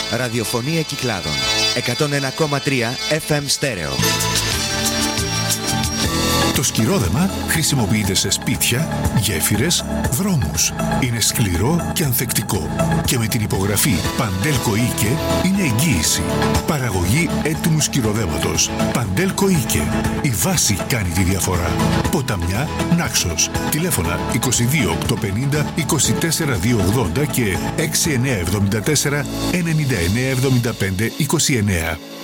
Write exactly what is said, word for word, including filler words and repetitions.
Ραδιοφωνία Κυκλάδων. εκατόν ένα κόμμα τρία εφ εμ στέρεο. Το σκυρόδεμα χρησιμοποιείται σε σπίτια, γέφυρες, δρόμους. Είναι σκληρό και ανθεκτικό και με την υπογραφή Παντέλκο Ίκε είναι εγγύηση. Παραγωγή έτοιμου σκυροδέματος. Παντέλκο Ίκε. Η βάση κάνει τη διαφορά. Ποταμιά, Νάξος. Τηλέφωνα είκοσι δύο οκτακόσια πενήντα είκοσι τέσσερα διακόσια ογδόντα και έξι εννιά εβδομήντα τέσσερα ενενήντα εννιά εβδομήντα πέντε είκοσι εννιά.